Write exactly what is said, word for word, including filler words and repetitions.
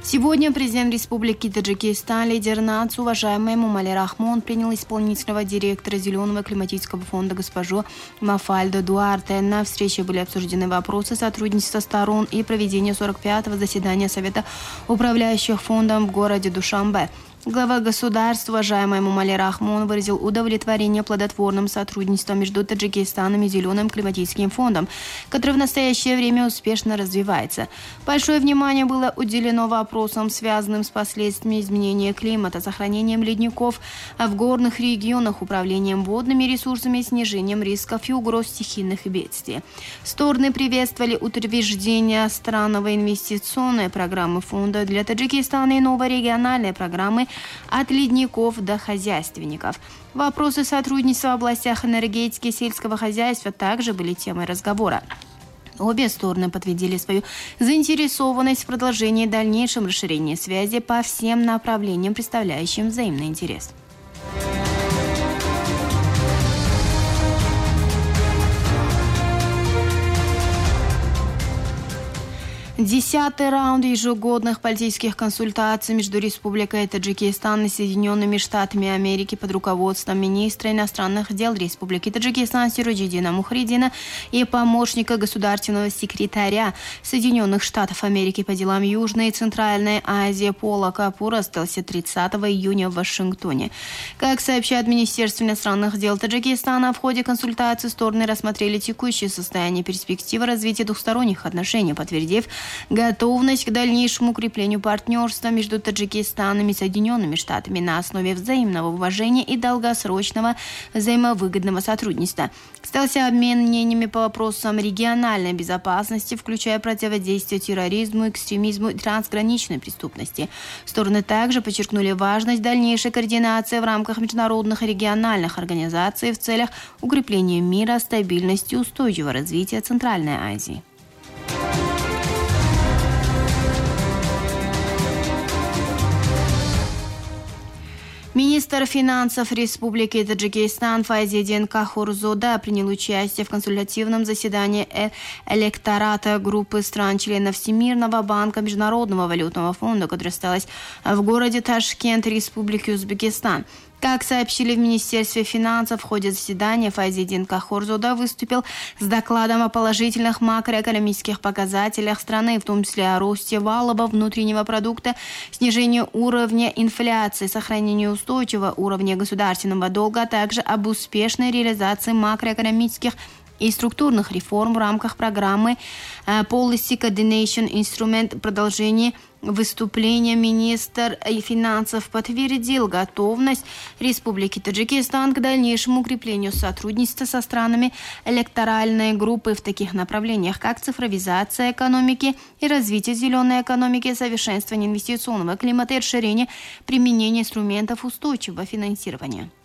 Сегодня президент Республики Таджикистан, лидер нации, уважаемый Эмомали Рахмон, принял исполнительного директора Зеленого климатического фонда госпожу Мафальдо Дуарте. На встрече были обсуждены вопросы сотрудничества сторон и проведения сорок пятого заседания Совета управляющих фондом в городе Душанбе. Глава государства, уважаемый Эмомали Рахмон, выразил удовлетворение плодотворным сотрудничеством между Таджикистаном и Зеленым климатическим фондом, который в настоящее время успешно развивается. Большое внимание было уделено вопросам, связанным с последствиями изменения климата, сохранением ледников в горных регионах, управлением водными ресурсами и снижением рисков и угроз стихийных бедствий. Стороны приветствовали утверждение страновой инвестиционной программы фонда для Таджикистана и новой региональной программы от ледников до хозяйственников. Вопросы сотрудничества в областях энергетики и сельского хозяйства также были темой разговора. Обе стороны подтвердили свою заинтересованность в продолжении и дальнейшем расширении связи по всем направлениям, представляющим взаимный интерес. Десятый раунд ежегодных политических консультаций между Республикой Таджикистан и Соединенными Штатами Америки под руководством министра иностранных дел Республики Таджикистан Сироджиддина Мухриддина и помощника государственного секретаря Соединенных Штатов Америки по делам Южной и Центральной Азии Пола Капура остался тридцатого июня в Вашингтоне. Как сообщает Министерство иностранных дел Таджикистана, в ходе консультаций стороны рассмотрели текущее состояние и перспективы развития двухсторонних отношений, подтвердив готовность к дальнейшему укреплению партнерства между Таджикистаном и Соединенными Штатами на основе взаимного уважения и долгосрочного взаимовыгодного сотрудничества. Стался обмен мнениями по вопросам региональной безопасности, включая противодействие терроризму, экстремизму и трансграничной преступности. Стороны также подчеркнули важность дальнейшей координации в рамках международных и региональных организаций в целях укрепления мира, стабильности и устойчивого развития Центральной Азии. Министр финансов Республики Таджикистан Файзиддин Кахурзода принял участие в консультативном заседании электората группы стран-членов Всемирного банка Международного валютного фонда, которое состоялось в городе Ташкент, Республики Узбекистан. Как сообщили в Министерстве финансов, в ходе заседания Файзиддин Кахурзода выступил с докладом о положительных макроэкономических показателях страны, в том числе о росте валового внутреннего продукта, снижении уровня инфляции, сохранении устойчивого уровня государственного долга, а также об успешной реализации макроэкономических и структурных реформ в рамках программы Policy Coordination Instrument. Продолжение выступления министр финансов подтвердил готовность Республики Таджикистан к дальнейшему укреплению сотрудничества со странами электоральной группы в таких направлениях, как цифровизация экономики и развитие зеленой экономики, совершенствование инвестиционного климата и расширение применения инструментов устойчивого финансирования.